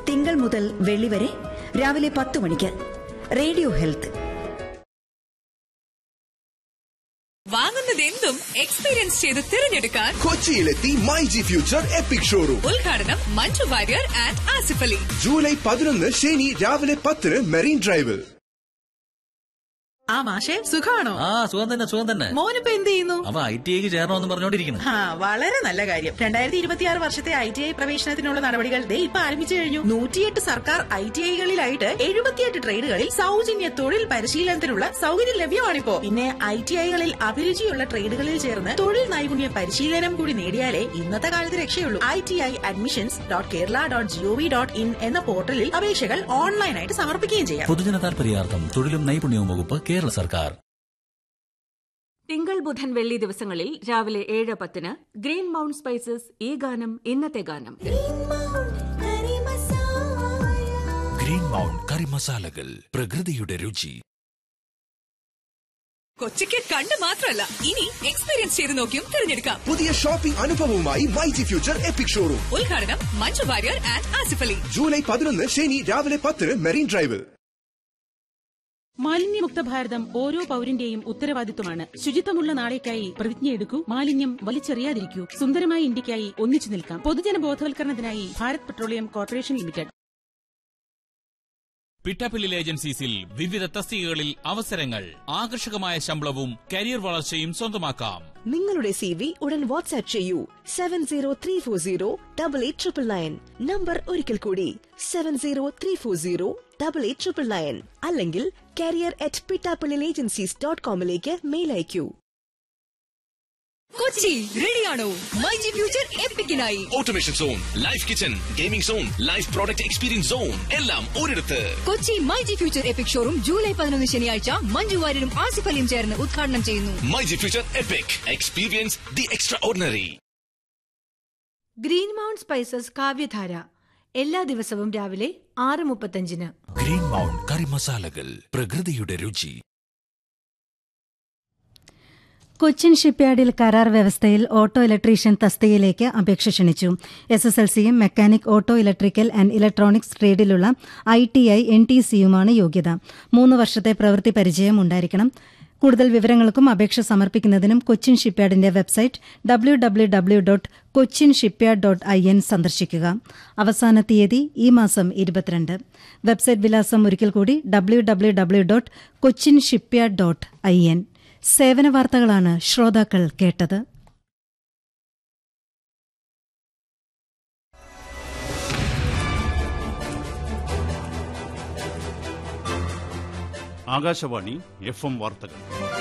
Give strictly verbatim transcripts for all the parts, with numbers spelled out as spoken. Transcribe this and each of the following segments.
തിങ്കൾ മുതൽ വെള്ളി വരെ രാവിലെ പത്ത് മണിക്ക്. Radio health. വാങ്ങുന്നതെന്തും എക്സ്പീരിയൻസ് ചെയ്ത് തിരഞ്ഞെടുക്കാൻ കൊച്ചിയിലെത്തി my G future EPIC showroom. ഉദ്ഘാടനം മഞ്ജു വാര്യർ ആൻഡ് ആസിഫ് അലി. ജൂലൈ പതിനൊന്ന് ശനി രാവിലെ പത്തിന് മെറീൻ ഡ്രൈവിൽ. ആ മാഷേ, സുഖാണോ? ആ സുഖം തന്നെ, സുഖം തന്നെ. മോനിപ്പോ എന്ത് ചെയ്യുന്നു? അവ ഐ ടി ഐക്ക് ചേരണമെന്ന് പറഞ്ഞോണ്ടിരിക്കുന്നു. ആ, വളരെ നല്ല കാര്യം. രണ്ടായിരത്തി ഇരുപത്തിയാറ് വർഷത്തെ ഐ ടി ഐ പ്രവേശനത്തിനുള്ള നടപടികൾ ദേ ഇപ്പൊ ആരംഭിച്ചു കഴിഞ്ഞു. നൂറ്റിയെട്ട് സർക്കാർ ഐ ടി ഐകളിലായിട്ട് എഴുപത്തിയെട്ട് ട്രേഡുകളിൽ സൗജന്യ തൊഴിൽ പരിശീലനത്തിനുള്ള സൗകര്യം ലഭ്യമാണിപ്പോ. പിന്നെ ഐ ടി ഐകളിൽ അഭിരുചിയുള്ള ട്രേഡുകളിൽ ചേർന്ന് തൊഴിൽ നൈപുണ്യ പരിശീലനം കൂടി നേടിയാലേ ഇന്നത്തെ കാലത്ത് രക്ഷയുള്ളൂ. I T I admissions dot Kerala dot G O V dot in എന്ന പോർട്ടലിൽ അപേക്ഷകൾ ഓൺലൈനായിട്ട് സമർപ്പിക്കുകയും ചെയ്യാം. പൊതുജന താൽപര്യാർത്ഥം തൊഴിലും നൈപുണ്യവും വകുപ്പ്, കേരള സർക്കാർ. തിങ്കൾ ബുധൻ വെള്ളി ദിവസങ്ങളിൽ രാവിലെ ഏഴ് പത്തിന് ഗ്രീൻ മൗണ്ട് സ്പൈസസ് ഈ ഗാനം ഇന്നത്തെ ഗാനം. ഗ്രീൻ മൗണ്ട് കറി മസാലകൾ, പ്രകൃതിയുടെ രുചി. കൊച്ചിക്ക് കണ്ട് മാത്രമല്ല, ഇനി എക്സ്പീരിയൻസ് ചെയ്ത് നോക്കിയും തിരഞ്ഞെടുക്കാം. പുതിയ shopping അനുഭവവുമായി my G future EPIC showroom. ഉദ്ഘാടനം മഞ്ജു വാര്യർ ആൻഡ് ആസിഫ് അലി. ജൂലൈ പതിനൊന്ന് ശനി രാവിലെ പത്തിന് മെറീൻ ഡ്രൈവിൽ. മാലിന്യമുക്ത ഭാരതം ഓരോ പൌരന്റെയും ഉത്തരവാദിത്വമാണ്. ശുചിത്വമുള്ള നാളേക്കായി പ്രതിജ്ഞയെടുക്കൂ. മാലിന്യം വലിച്ചെറിയാതിരിക്കൂ. സുന്ദരമായ ഇന്ത്യക്കായി ഒന്നിച്ചു നിൽക്കാം. പൊതുജന ബോധവൽക്കരണത്തിനായി Bharat petroleum corporation limited. Pittappilly ഏജൻസീസിൽ വിവിധ തസ്തികകളിൽ അവസരങ്ങൾ, ആകർഷകമായ ശമ്പളവും കരിയർ വളർച്ചയും സ്വന്തമാക്കാം. നിങ്ങളുടെ സി വി ഉടൻ വാട്സ്ആപ്പ് ചെയ്യൂ. Seven zero three four zero double eight triple nine. Number ഒരിക്കൽ കൂടി seven zero three four zero double eight triple nine. അല്ലെങ്കിൽ career at Pittappilly agencies dot കോമിലേക്ക് mail അയക്കൂ. Kochi റെഡിയാണോ my G future എപ്പിക്കിനായി? Automation zone, life kitchen, gaming zone, life product experience zone എല്ലാം ഒരിടത്ത്. Kochi my G future EPIC showroom July പതിനൊന്ന് ശനിയാഴ്ച മഞ്ജു വാര്യരും ആസിഫ് അലിയും ചേർന്ന് ഉദ്ഘാടനം ചെയ്യുന്നു. My G future EPIC, experience the extra ordinary. Green mount spices കാവ്യധാര എല്ലാ ദിവസവും രാവിലെ ആറ് മുപ്പത്തഞ്ചിന്. ഗ്രീൻ മൗണ്ട് കറി മസാലകൾ, പ്രകൃതിയുടെ രുചി. കൊച്ചിൻ ഷിപ്പ്യാർഡിൽ കരാർ വ്യവസ്ഥയിൽ ഓട്ടോ ഇലക്ട്രീഷ്യൻ തസ്തികയിലേക്ക് അപേക്ഷ ക്ഷണിച്ചു. എസ് എസ് എൽ സിയും mechanic, auto electrical and electronics ട്രേഡിലുള്ള I T I, N T സിയുമാണ് യോഗ്യത. മൂന്ന് വർഷത്തെ പ്രവൃത്തി പരിചയം ഉണ്ടായിരിക്കണം. കൂടുതൽ വിവരങ്ങൾക്കും അപേക്ഷ സമർപ്പിക്കുന്നതിനും Cochin ഷിപ്പ്യാർഡിന്റെ website W W W dot Cochin shipyard dot I N സന്ദർശിക്കുക. അവസാന തീയതി ഈ മാസം ഇരുപത്തിരണ്ട്. വെബ്സൈറ്റ് വിലാസം ഒരിക്കൽ കൂടി W W W dot Cochin shipyard dot I N. സേവന വാർത്തകളാണ് ശ്രോതാക്കൾ കേട്ടത്. ആകാശവാണി എഫ് എം വാർത്തകൾ.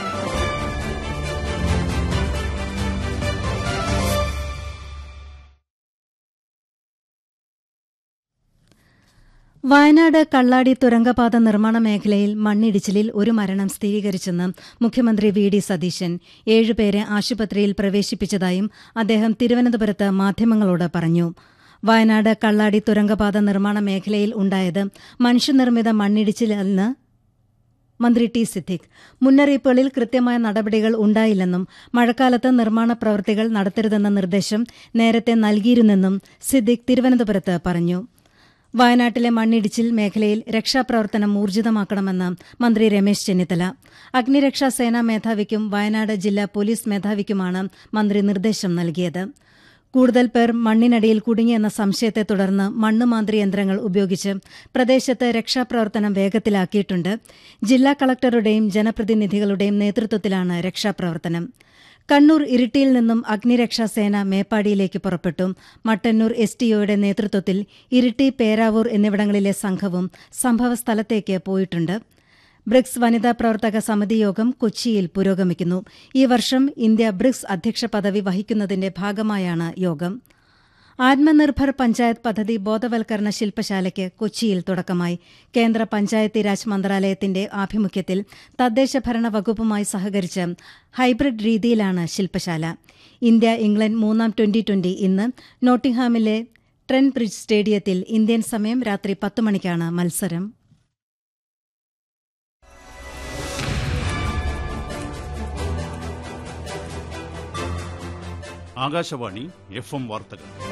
വയനാട് കള്ളാടി തുരങ്കപാത നിർമ്മാണ മേഖലയിൽ മണ്ണിടിച്ചിലിൽ ഒരു മരണം സ്ഥിരീകരിച്ചെന്ന് മുഖ്യമന്ത്രി വി ഡി സതീശൻ. ഏഴുപേരെ ആശുപത്രിയിൽ പ്രവേശിപ്പിച്ചതായും അദ്ദേഹം തിരുവനന്തപുരത്ത് മാധ്യമങ്ങളോട് പറഞ്ഞു. വയനാട് കള്ളാടി തുരങ്കപാത നിർമ്മാണ മേഖലയിൽ ഉണ്ടായത് മനുഷ്യനിർമ്മിത മണ്ണിടിച്ചിലെന്ന് മന്ത്രി ടി സിദ്ദിഖ്. മുന്നറിയിപ്പുകളിൽ കൃത്യമായ നടപടികൾ ഉണ്ടായില്ലെന്നും മഴക്കാലത്ത് നിർമ്മാണ പ്രവൃത്തികൾ നടത്തരുതെന്ന നിർദ്ദേശം നേരത്തെ നൽകിയിരുന്നെന്നും സിദ്ദിഖ് തിരുവനന്തപുരത്ത് പറഞ്ഞു. വയനാട്ടിലെ മണ്ണിടിച്ചിൽ മേഖലയിൽ രക്ഷാപ്രവർത്തനം ഊർജിതമാക്കണമെന്ന് മന്ത്രി രമേശ് ചെന്നിത്തല. അഗ്നിരക്ഷാ സേനാ മേധാവിക്കും വയനാട് ജില്ലാ പോലീസ് മേധാവിക്കുമാണ് മന്ത്രി നിർദ്ദേശം നൽകിയത്. കൂടുതൽ പേർ മണ്ണിനടിയിൽ കുടുങ്ങിയെന്ന സംശയത്തെ തുടർന്ന് മണ്ണുമാന്ത്രി യന്ത്രങ്ങൾ ഉപയോഗിച്ച് പ്രദേശത്ത് രക്ഷാപ്രവർത്തനം വേഗത്തിലാക്കിയിട്ടുണ്ട്. ജില്ലാ കളക്ടറുടെയും ജനപ്രതിനിധികളുടെയും നേതൃത്വത്തിലാണ് രക്ഷാപ്രവർത്തനം. കണ്ണൂർ ഇരിട്ടിയിൽ നിന്നും അഗ്നിരക്ഷാസേന മേപ്പാടിയിലേക്ക് പുറപ്പെട്ടു. മട്ടന്നൂർ എസ് ടി ഒയുടെ നേതൃത്വത്തിൽ ഇരിട്ടി, പേരാവൂർ എന്നിവിടങ്ങളിലെ സംഘവും സംഭവസ്ഥലത്തേക്ക് പോയിട്ടുണ്ട്. ബ്രിക്സ് വനിതാ പ്രവർത്തക സമിതി യോഗം കൊച്ചിയിൽ പുരോഗമിക്കുന്നു. ഈ വർഷം ഇന്ത്യ ബ്രിക്സ് അധ്യക്ഷ പദവി വഹിക്കുന്നതിന്റെ ഭാഗമായാണ് യോഗം. ആത്മനിർഭർ പഞ്ചായത്ത് പദ്ധതി ബോധവൽക്കരണ ശില്പശാലയ്ക്ക് കൊച്ചിയിൽ തുടക്കമായി. കേന്ദ്ര പഞ്ചായത്തി രാജ് മന്ത്രാലയത്തിന്റെ ആഭിമുഖ്യത്തിൽ തദ്ദേശഭരണ വകുപ്പുമായി സഹകരിച്ച് ഹൈബ്രിഡ് രീതിയിലാണ് ശില്പശാല. ഇന്ത്യ ഇംഗ്ലണ്ട് മൂന്നാം ട്വന്റി ട്വന്റി ഇന്ന് നോട്ടിംഗ്ഹാമിലെ ട്രെന്റ് ബ്രിഡ്ജ് സ്റ്റേഡിയത്തിൽ. ഇന്ത്യൻ സമയം രാത്രി പത്ത് മണിക്കാണ് മത്സരം. ആകാശവാണി എഫ് എം വാർത്തകൾ.